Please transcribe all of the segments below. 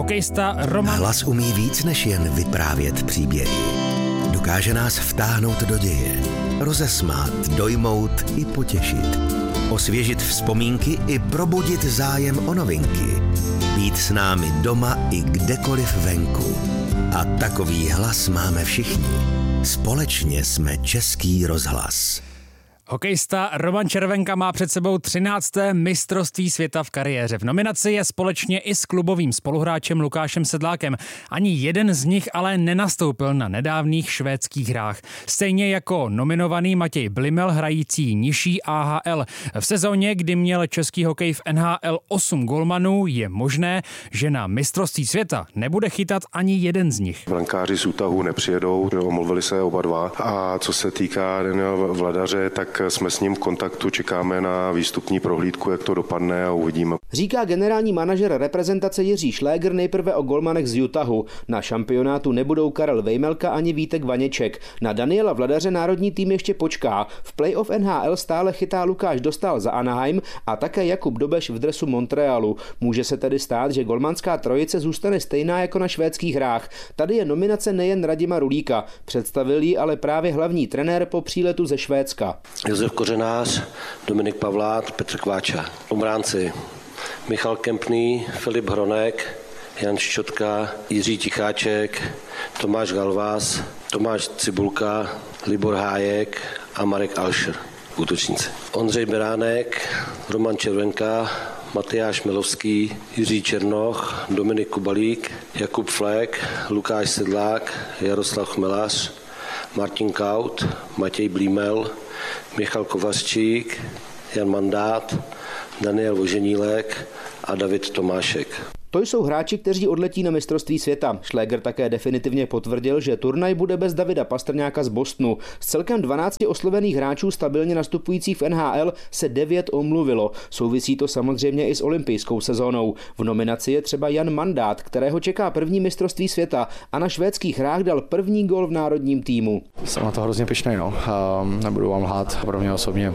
Hokejista Roman... Hlas umí víc než jen vyprávět příběhy. Dokáže nás vtáhnout do děje, rozesmát, dojmout i potěšit. Osvěžit vzpomínky i probudit zájem o novinky. Být s námi doma i kdekoliv venku. A takový hlas máme všichni. Společně jsme Český rozhlas. Hokejista Roman Červenka má před sebou 13. mistrovství světa v kariéře. V nominaci je společně i s klubovým spoluhráčem Lukášem Sedlákem. Ani jeden z nich ale nenastoupil na nedávných švédských hrách. Stejně jako nominovaný Matěj Blimel, hrající nižší AHL. V sezóně, kdy měl český hokej v NHL 8 golmanů, je možné, že na mistrovství světa nebude chytat ani jeden z nich. Brankáři z útahu nepřijedou, omluvili se oba dva. A co se týká Daniela Vladaře, tak jsme s ním v kontaktu, čekáme na výstupní prohlídku, jak to dopadne a uvidíme. Říká generální manažer reprezentace Jiří Šléger nejprve o golmanech z Utahu. Na šampionátu nebudou Karel Vejmelka ani Vítek Vaněček. Na Daniela Vladaře národní tým ještě počká. V playoff NHL stále chytá Lukáš Dostál za Anaheim a také Jakub Dobeš v dresu Montrealu. Může se tedy stát, že golmanská trojice zůstane stejná jako na švédských hrách. Tady je nominace nejen Radima Rulíka. Představil ji ale právě hlavní trenér po příletu ze Švédska. Josef Kořenář, Dominik Pavlát, Petr Kváča. Obránci Michal Kempný, Filip Hronek, Jan Ščotka, Jiří Ticháček, Tomáš Galvás, Tomáš Cibulka, Libor Hájek a Marek Alšer. Útočníci. Ondřej Beránek, Roman Červenka, Matyáš Milovský, Jiří Černoch, Dominik Kubalík, Jakub Flek, Lukáš Sedlák, Jaroslav Chmelař, Martin Kaut, Matěj Blímel, Michal Kovařčík, Jan Mandát, Daniel Voženílek a David Tomášek. To jsou hráči, kteří odletí na mistrovství světa. Šléger také definitivně potvrdil, že turnaj bude bez Davida Pastrňáka z Bostonu. Z celkem 12 oslovených hráčů stabilně nastupujících v NHL se 9 omluvilo. Souvisí to samozřejmě i s olympijskou sezónou. V nominaci je třeba Jan Mandát, kterého čeká první mistrovství světa a na švédských hrách dal první gól v národním týmu. Jsem na to hrozně pyšnej, nebudu vám lhát. Pro mě osobně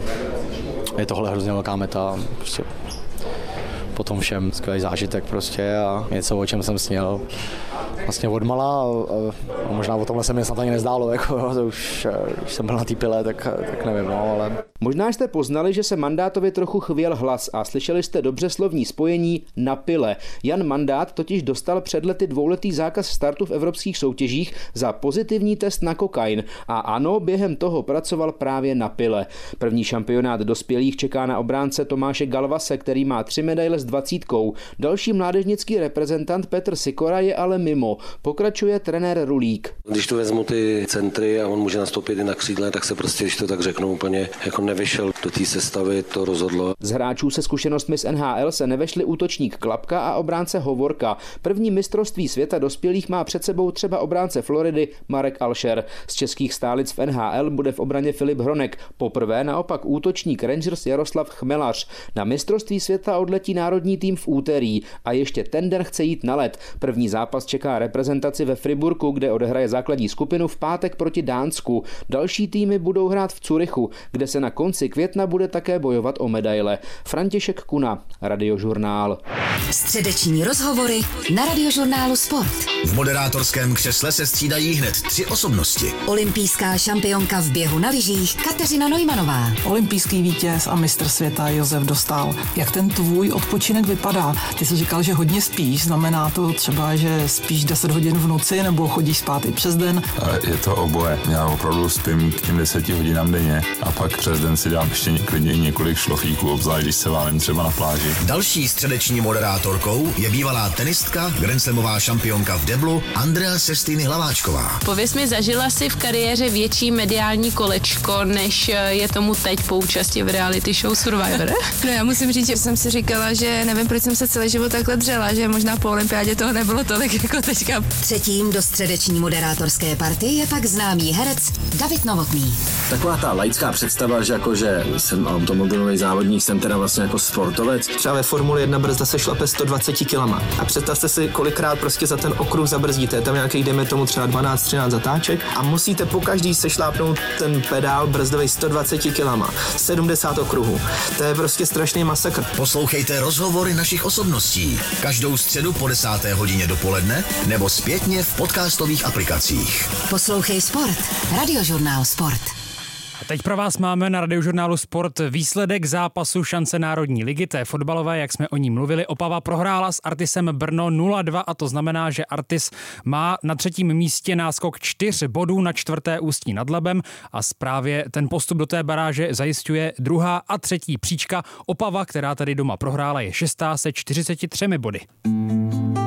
je tohle hrozně velká meta. Prostě po tom všem skvělý zážitek prostě a něco, o čem jsem sněl vlastně odmala a možná o tomhle se mi snad ani nezdálo, to už když jsem byl na té pile, tak nevím, ale... Možná jste poznali, že se Mandátovi trochu chvěl hlas a slyšeli jste dobře slovní spojení na pile. Jan Mandát totiž dostal před lety 2letý zákaz startu v evropských soutěžích za pozitivní test na kokain a ano, během toho pracoval právě na pile. První šampionát dospělých čeká na obránce Tomáše Galvase, který má 3 medaile s 20. Další mládežnický reprezentant Petr Sikora je ale mimo. Pokračuje trenér Rulík. Když tu vezmu ty centry a on může nastoupit i na křídle, tak se prostě, když to tak řeknu, úplně jako nevyšel do té sestavy, to rozhodlo. Z hráčů se zkušenostmi z NHL se nevešli útočník Klapka a obránce Hovorka. První mistrovství světa dospělých má před sebou třeba obránce Floridy Marek Alšer. Z českých stálic v NHL bude v obraně Filip Hronek. Poprvé naopak útočník Rangers Jaroslav Chmelař. Na mistrovství světa odletí národní tým v úterý a ještě ten den chce jít na led. První zápas čeká reprezentaci ve Friburku, kde odehraje základní skupinu v pátek proti Dánsku. Další týmy budou hrát v Curychu, kde se na konci května bude také bojovat o medaile. František Kuna, Radiožurnál. Středeční rozhovory na Radiožurnálu Sport. V moderátorském křesle se střídají hned 3 osobnosti. Olympijská šampionka v běhu na lyžích Kateřina Neumannová. Olympijský vítěz a mistr světa Josef Dostál. Jak ten tvůj odpočinek vypadá? Ty jsi říkal, že hodně spíš. Znamená to třeba, že spíš 10 hodin v noci nebo chodíš spát i přes den? Je to oboje. Já opravdu spím k těm 10 hodinám denně a pak přes den si dám ještě klidně několik šlofíků, obzvlášť když se válím třeba na pláži. Další středeční moderátorkou je bývalá tenistka, grandslamová šampionka v deblu Andrea Sestýny Hlaváčková. Pověz mi, zažila jsi v kariéře větší mediální kolečko, než je tomu teď po účasti v reality show Survivor? No já musím říct, že jsem si říkala, že nevím, proč jsem se celý život takhle dřela, že možná po olympiádě toho nebylo tolik jako teďka. Třetím do středeční moderátorské party je pak známý herec David Novotný. Taková ta laická představa, že jsem automobilový závodník, jsem teda vlastně jako sportovec. Třeba ve Formuli 1 brzda se šlape 120 km. A představte si, kolikrát prostě za ten okruh zabrzdíte. Tam nějakých, dejme tomu třeba 12-13 zatáček a musíte po každý sešlápnout ten pedál brzdový 120 km. 70 okruhů. To je prostě strašný masakr. Poslouchejte rozhovor rozhovory našich osobností. Každou středu po 10. hodině dopoledne nebo zpětně v podcastových aplikacích. Poslouchej Sport. Radiožurnál Sport. A teď pro vás máme na Radiožurnálu Sport výsledek zápasu šance Národní ligy, té fotbalové, jak jsme o ní mluvili. Opava prohrála s Artisem Brno 0-2 a to znamená, že Artis má na 3. místě náskok 4 bodů na 4. Ústí nad Labem a právě ten postup do té baráže zajišťuje 2. a 3. příčka. Opava, která tady doma prohrála, je 6. se 43 body.